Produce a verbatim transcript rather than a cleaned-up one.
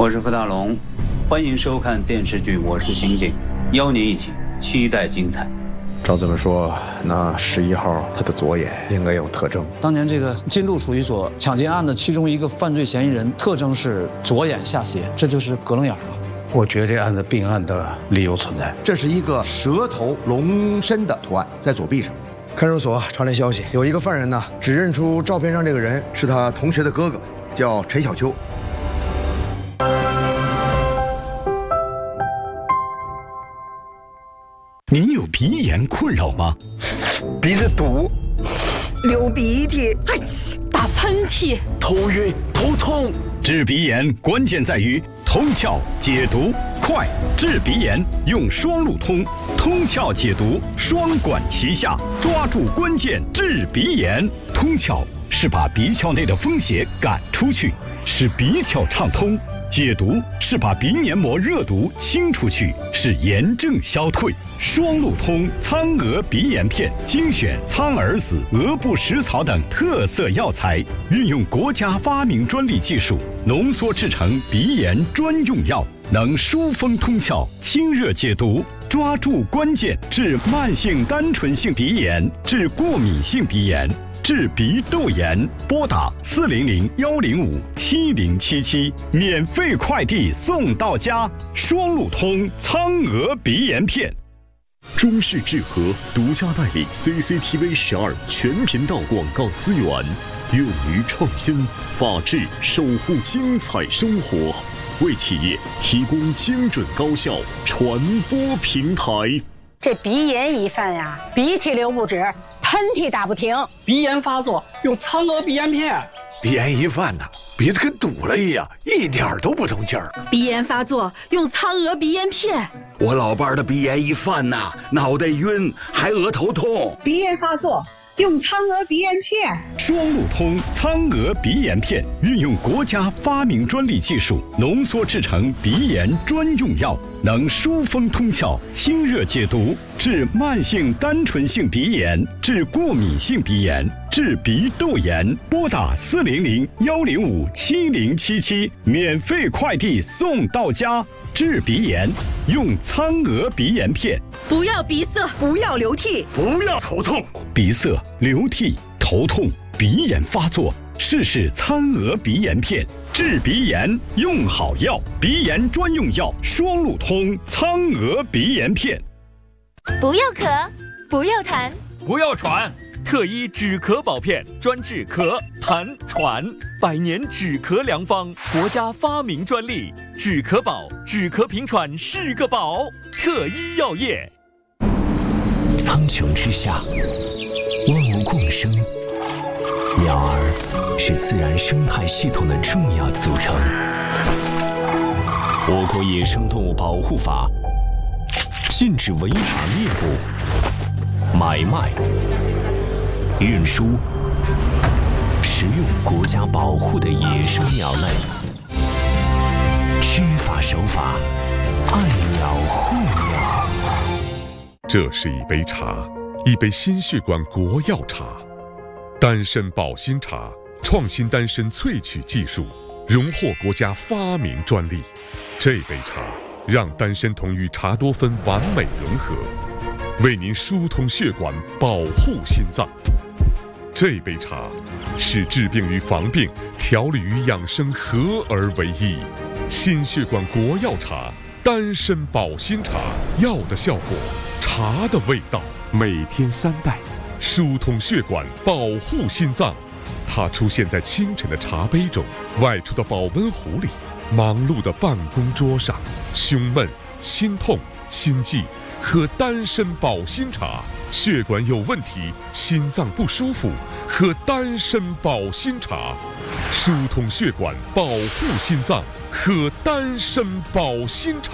我是傅大龙，欢迎收看电视剧《我是刑警》，邀您一起期待精彩。 照这么说，那十一号他的左眼应该有特征。 当年这个金鹿处女所抢劫案的其中一个犯罪嫌疑人，特征是左眼下斜，这就是隔棱眼啊。 我觉得这案子并案的理由存在。 这是一个蛇头龙身的图案，在左臂上。 看守所传来消息，有一个犯人呢，只认出照片上这个人是他同学的哥哥，叫陈小秋。 您有鼻炎困扰吗？ 鼻子堵， 流鼻涕，哎，打喷嚏， 头晕头痛。治鼻炎关键在于通窍解毒快，治鼻炎用双路通，通窍解毒双管齐下，抓住关键治鼻炎。通窍是把鼻窍内的风邪赶出去，使鼻窍畅通；解毒是把鼻黏膜热毒清出去，使炎症消退。双路通苍蛾鼻炎片精选苍耳子、额部食草等特色药材，运用国家发明专利技术浓缩制成鼻炎专用药，能疏风通窍、清热解毒，抓住关键治慢性单纯性鼻炎、治过敏性鼻炎、治鼻窦炎。拨打四零零幺零五七零七七，免费快递送到家。双路通苍蛾鼻炎片。 中视智和独家代理 C C T V 十二全频道广告资源，勇于创新，法治守护精彩生活，为企业提供精准高效传播平台。 这鼻炎一犯呀，鼻涕流不止，喷嚏打不停， 鼻炎发作用苍蛾鼻炎片。 鼻炎一犯呐，鼻子跟堵了一样，一点都不通气儿。 鼻炎发作用苍蛾鼻炎片。 我老伴儿的鼻炎一犯呐，脑袋晕，还额头痛。 鼻炎发作用苍蛾鼻炎片。 双路通苍蛾鼻炎片，运用国家发明专利技术浓缩制成鼻炎专用药，能疏风通窍、清热解毒，治慢性单纯性鼻炎、治过敏性鼻炎、治鼻窦炎。拨打四零零幺零五七零七七，免费快递送到家。治鼻炎用苍蛾鼻炎片。 不要鼻塞， 不要流涕， 不要头痛。 鼻塞、流涕、头痛、鼻炎发作，试试苍蛾鼻炎片。治鼻炎用好药，鼻炎专用药双路通苍蛾鼻炎片。 不要咳，不要痰， 不要喘。特医止咳宝片，专治咳、痰、喘，百年止咳良方，国家发明专利。止咳宝，止咳平喘是个宝。特医药业。 苍穹之下，万物共生，鸟儿是自然生态系统的重要组成。我国野生动物保护法禁止违法猎捕、买卖、运输、食用国家保护的野生鸟类，知法守法，爱鸟护鸟。 这是一杯茶，一杯心血管国药茶，丹参保心茶，创新丹参萃取技术，荣获国家发明专利。这杯茶让丹参酮与茶多酚完美融合，为您疏通血管，保护心脏。这杯茶是治病与防病、调理与养生合而为一。心血管国药茶，丹参保心茶，药的效果，茶的味道，每天三袋，疏通血管，保护心脏。它出现在清晨的茶杯中，外出的保温壶里，忙碌的办公桌上。胸闷、心痛、心悸，喝丹参保心茶。血管有问题，心脏不舒服，喝丹参保心茶。疏通血管，保护心脏，喝丹参保心茶。